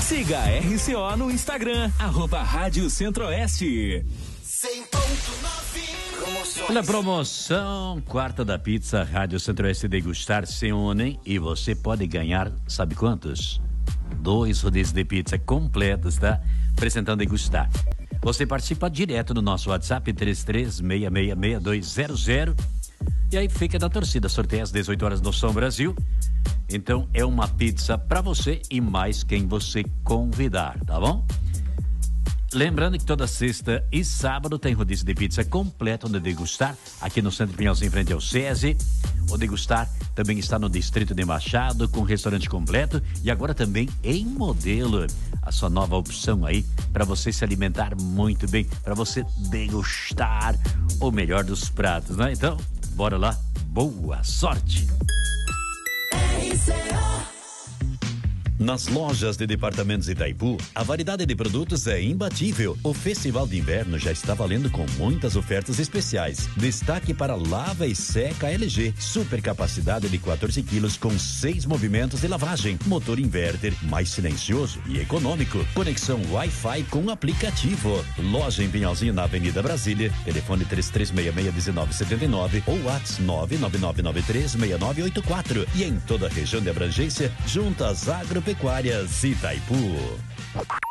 Siga a RCO no Instagram, @Rádio Centro-Oeste. 100.9 Olha a promoção, quarta da pizza, Rádio Centro-Oeste degustar se unem e você pode ganhar, sabe quantos? 2 rodízios de pizza completos, tá? Apresentando degustar. Você participa direto no nosso WhatsApp 33666200 e aí fica da torcida, sorteia às 18 horas no Som Brasil. Então é uma pizza pra você e mais quem você convidar, tá bom? Lembrando que toda sexta e sábado tem rodízio de pizza completo onde degustar, aqui no Centro Pinhalzinho, em frente ao SESI. O degustar também está no Distrito de Machado, com restaurante completo e agora também em modelo. A sua nova opção aí para você se alimentar muito bem, para você degustar o melhor dos pratos, né? Então, bora lá, boa sorte! Nas lojas de departamentos Itaipu, a variedade de produtos é imbatível. O Festival de Inverno já está valendo com muitas ofertas especiais. Destaque para lava e seca LG. Super capacidade de 14 quilos com 6 movimentos de lavagem. Motor inverter, mais silencioso e econômico. Conexão Wi-Fi com aplicativo. Loja em Pinhalzinho, na Avenida Brasília. Telefone 3366-1979 ou WhatsApp 999936984. E em toda a região de abrangência, juntas agropecuárias Itaipu.